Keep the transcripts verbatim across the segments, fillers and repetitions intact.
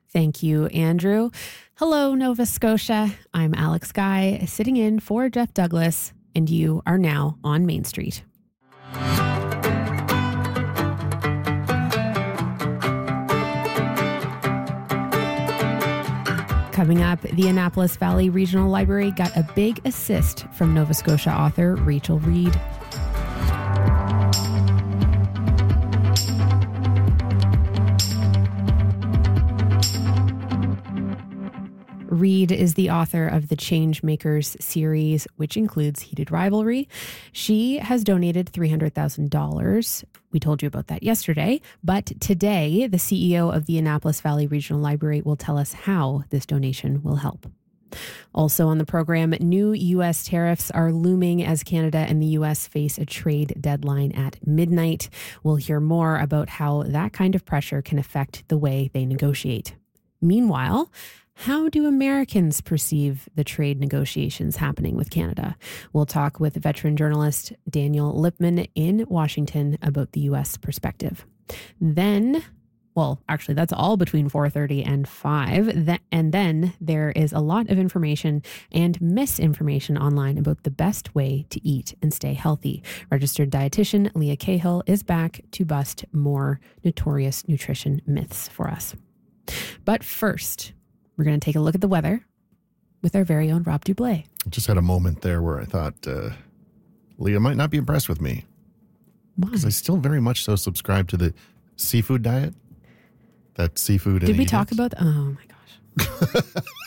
Thank you, Andrew. Hello, Nova Scotia. I'm Alex Guy, sitting in for Jeff Douglas, and you are now on Main Street. Coming up, the Annapolis Valley Regional Library got a big assist from Nova Scotia author Rachel Reed. Reed is the author of the Changemakers series, which includes Heated Rivalry. She has donated three hundred thousand dollars. We told you about that yesterday, but today the C E O of the Annapolis Valley Regional Library will tell us how this donation will help. Also on the program, new U S tariffs are looming as Canada and the U S face a trade deadline at midnight. We'll hear more about how that kind of pressure can affect the way they negotiate. Meanwhile, how do Americans perceive the trade negotiations happening with Canada? We'll talk with veteran journalist Daniel Lipman in Washington about the U S perspective. Then, well, actually, that's all between four thirty and five. And then there is a lot of information and misinformation online about the best way to eat and stay healthy. Registered dietitian Leah Cahill is back to bust more notorious nutrition myths for us. But first, we're going to take a look at the weather with our very own Rob Dublé. I just had a moment there where I thought uh, Leah might not be impressed with me. Why? Because I still very much so subscribe to the seafood diet. That seafood. Did and we eat talk it. about? Oh my gosh.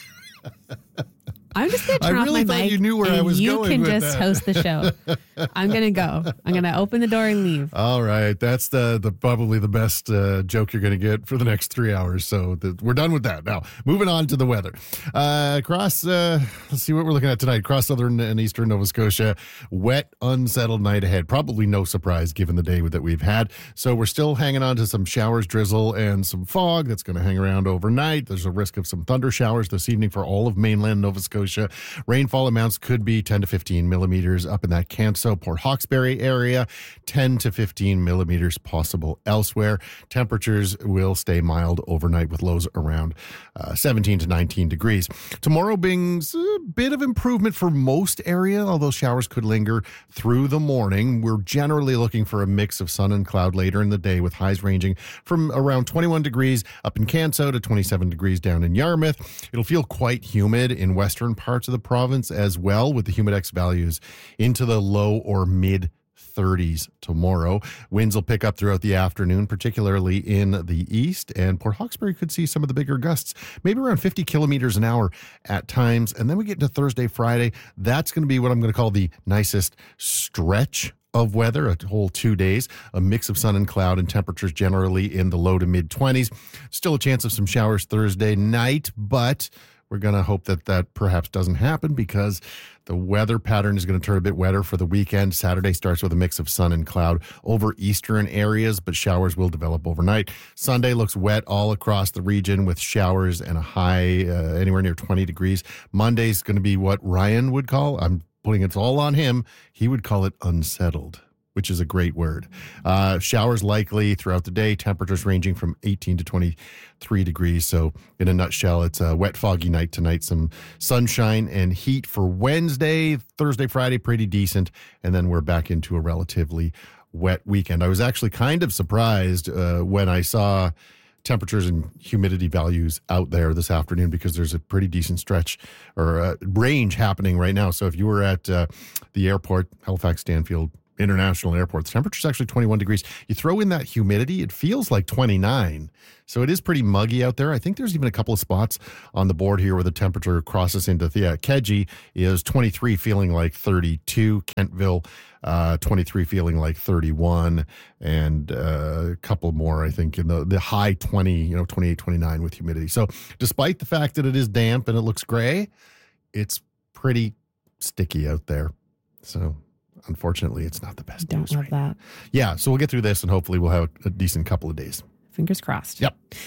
I'm just going to turn I off really my thought mic you knew where I and was you going can with just that. host the show. I'm going to go. I'm going to open the door and leave. All right. That's the, the probably the best uh, joke you're going to get for the next three hours. So the, we're done with that. Now, moving on to the weather. Uh, across, uh, let's see what we're looking at tonight. Across southern and eastern Nova Scotia, wet, unsettled night ahead. Probably no surprise given the day that we've had. So we're still hanging on to some showers, drizzle, and some fog that's going to hang around overnight. There's a risk of some thunder showers this evening for all of mainland Nova Scotia. Rainfall amounts could be ten to fifteen millimeters up in that Canso, Port Hawkesbury area, ten to fifteen millimeters possible elsewhere. Temperatures will stay mild overnight with lows around uh, seventeen to nineteen degrees. Tomorrow brings a bit of improvement for most area, although showers could linger through the morning. We're generally looking for a mix of sun and cloud later in the day with highs ranging from around twenty-one degrees up in Canso to twenty-seven degrees down in Yarmouth. It'll feel quite humid in western parts of the province as well, with the humidex values into the low or mid thirties tomorrow. Winds will pick up throughout the afternoon, particularly in the east, and Port Hawkesbury could see some of the bigger gusts, maybe around fifty kilometers an hour at times. And then we get into Thursday, Friday. That's going to be what I'm going to call the nicest stretch of weather, a whole two days, a mix of sun and cloud, and temperatures generally in the low to mid twenties. Still a chance of some showers Thursday night, but we're going to hope that that perhaps doesn't happen because the weather pattern is going to turn a bit wetter for the weekend. Saturday starts with a mix of sun and cloud over eastern areas, but showers will develop overnight. Sunday looks wet all across the region with showers and a high uh, anywhere near twenty degrees. Monday's going to be what Ryan would call, I'm putting it all on him, he would call it unsettled, which is a great word. Uh, showers likely throughout the day, temperatures ranging from eighteen to twenty-three degrees. So in a nutshell, it's a wet, foggy night tonight, some sunshine and heat for Wednesday, Thursday, Friday, pretty decent. And then we're back into a relatively wet weekend. I was actually kind of surprised uh, when I saw temperatures and humidity values out there this afternoon because there's a pretty decent stretch or uh, range happening right now. So if you were at uh, the airport, Halifax Stanfield International Airport, the temperature is actually twenty-one degrees. You throw in that humidity, it feels like twenty-nine. So it is pretty muggy out there. I think there's even a couple of spots on the board here where the temperature crosses into the uh, Keji is twenty-three, feeling like thirty-two. Kentville, uh, twenty-three, feeling like thirty-one. And uh, a couple more, I think, in the, the high twenty, you know, twenty-eight, twenty-nine with humidity. So despite the fact that it is damp and it looks gray, it's pretty sticky out there. So unfortunately, it's not the best Don't news love right that. now. Yeah, so we'll get through this and hopefully we'll have a decent couple of days. Fingers crossed. Yep.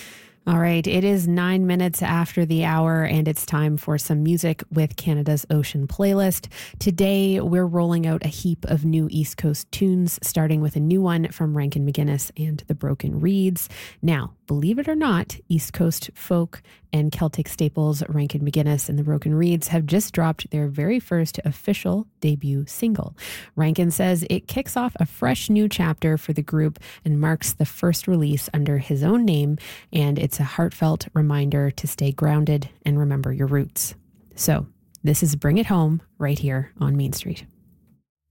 All right, it is nine minutes after the hour, and it's time for some music with Canada's Ocean Playlist. Today, we're rolling out a heap of new East Coast tunes, starting with a new one from Rankin McGinnis and the Broken Reeds. Now, believe it or not, East Coast folk and Celtic staples Rankin McGinnis and the Broken Reeds have just dropped their very first official debut single. Rankin says it kicks off a fresh new chapter for the group and marks the first release under his own name, and it's a heartfelt reminder to stay grounded and remember your roots. So this is Bring It Home right here on Main Street.